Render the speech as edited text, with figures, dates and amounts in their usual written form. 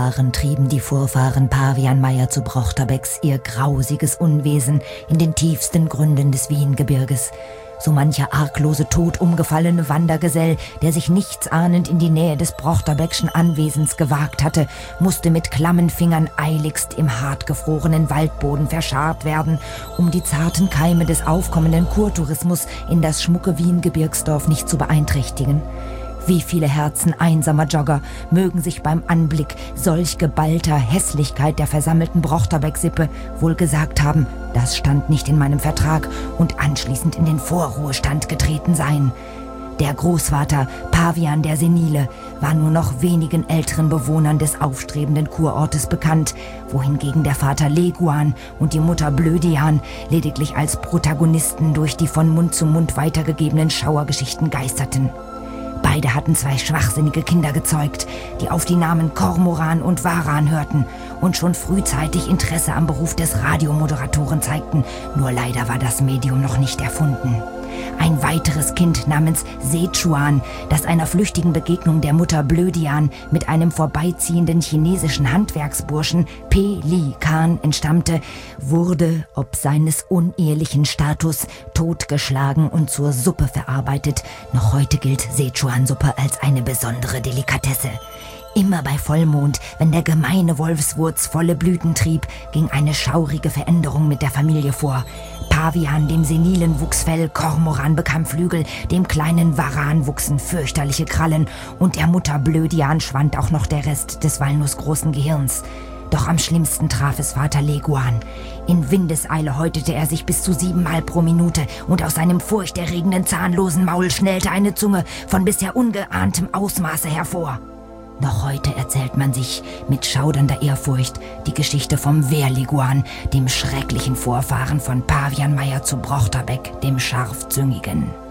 Trieben die Vorfahren Pavianmeier zu Brochterbeck's ihr grausiges Unwesen in den tiefsten Gründen des Wiengebirges. So mancher arglose Tod umgefallene Wandergesell, der sich nichtsahnend in die Nähe des Brochterbeckschen Anwesens gewagt hatte, musste mit klammen Fingern eiligst im hartgefrorenen Waldboden verscharrt werden, um die zarten Keime des aufkommenden Kurtourismus in das schmucke Wiengebirgsdorf nicht zu beeinträchtigen. Wie viele Herzen einsamer Jogger mögen sich beim Anblick solch geballter Hässlichkeit der versammelten Brochterbeck-Sippe wohl gesagt haben, das stand nicht in meinem Vertrag, und anschließend in den Vorruhestand getreten sein. Der Großvater Pavian der Senile war nur noch wenigen älteren Bewohnern des aufstrebenden Kurortes bekannt, wohingegen der Vater Leguan und die Mutter Blödian lediglich als Protagonisten durch die von Mund zu Mund weitergegebenen Schauergeschichten geisterten. Beide hatten 2 schwachsinnige Kinder gezeugt, die auf die Namen Kormoran und Varan hörten und schon frühzeitig Interesse am Beruf des Radiomoderatoren zeigten, nur leider war das Medium noch nicht erfunden. Ein weiteres Kind namens Sechuan, das einer flüchtigen Begegnung der Mutter Blödian mit einem vorbeiziehenden chinesischen Handwerksburschen Pelikan entstammte, wurde, ob seines unehelichen Status, totgeschlagen und zur Suppe verarbeitet. Noch heute gilt Sechuan-Suppe als eine besondere Delikatesse. Immer bei Vollmond, wenn der gemeine Wolfswurz volle Blüten trieb, ging eine schaurige Veränderung mit der Familie vor. Pavian, dem senilen, wuchs Fell, Kormoran bekam Flügel, dem kleinen Varan wuchsen fürchterliche Krallen und der Mutter Blödian schwand auch noch der Rest des walnussgroßen Gehirns. Doch am schlimmsten traf es Vater Leguan. In Windeseile häutete er sich bis zu 7 Mal pro Minute und aus seinem furchterregenden zahnlosen Maul schnellte eine Zunge von bisher ungeahntem Ausmaße hervor. Noch heute erzählt man sich mit schaudernder Ehrfurcht die Geschichte vom Wehrleguan, dem schrecklichen Vorfahren von Pavianmeier zu Brochterbeck, dem Scharfzüngigen.